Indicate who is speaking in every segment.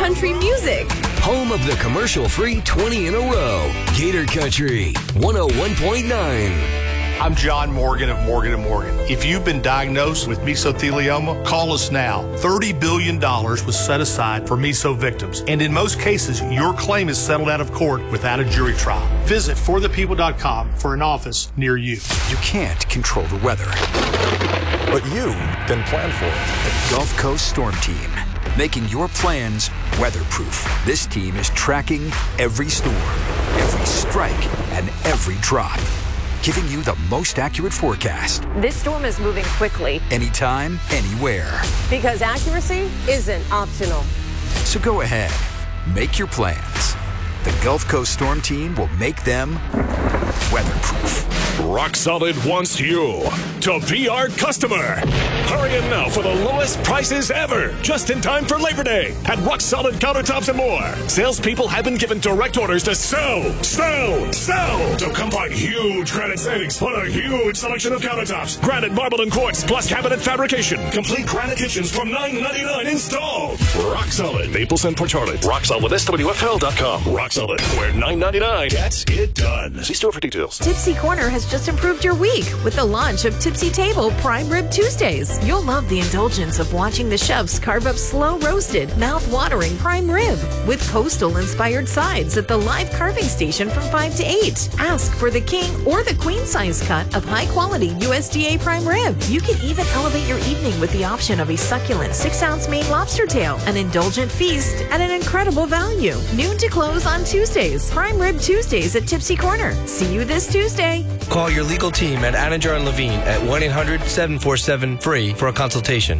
Speaker 1: country music.
Speaker 2: Home of the commercial-free 20 in a row. Gator Country 101.9.
Speaker 3: I'm John Morgan of Morgan & Morgan. If you've been diagnosed with mesothelioma, call us now. $30 billion was set aside for meso victims. And in most cases, your claim is settled out of court without a jury trial. Visit forthepeople.com for an office near you.
Speaker 4: You can't control the weather,
Speaker 5: but you can plan for it.
Speaker 4: The Gulf Coast Storm Team, making your plans weatherproof. This team is tracking every storm, every strike, and every drop, giving you the most accurate forecast.
Speaker 6: This storm is moving quickly.
Speaker 4: Anytime, anywhere.
Speaker 6: Because accuracy isn't optional.
Speaker 4: So go ahead, make your plans. The Gulf Coast Storm Team will make them weatherproof.
Speaker 7: Rock Solid wants you to be our customer. Hurry in now for the lowest prices ever, just in time for Labor Day at Rock Solid Countertops and More. Salespeople have been given direct orders to sell. So come find huge granite savings on a huge selection of countertops, granite, marble, and quartz, plus cabinet fabrication. Complete granite kitchens from $9.99 installed. Rock Solid, Naples and Port Charlotte. Rock Solid with SWFL.com. Rock Solid, where $9.99 gets it done. See store for details.
Speaker 1: Tipsy Corner has just improved your week with the launch of Tipsy Table Prime Rib Tuesdays. You'll love the indulgence of watching the chefs carve up slow-roasted, mouth-watering prime rib with coastal-inspired sides at the live carving station from 5 to 8. Ask for the king or the queen size cut of high-quality USDA prime rib. You can even elevate your evening with the option of a succulent 6-ounce Maine lobster tail, an indulgent feast at an incredible value. Noon to close on Tuesdays. Prime Rib Tuesdays at Tipsy Corner. See you this Tuesday.
Speaker 8: Call your legal team at Anninger and Levine at 1-800-747-FREE for a consultation.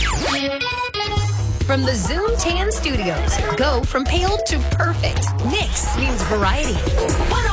Speaker 9: From the Zoom Tan Studios, go from pale to perfect. Nix means variety.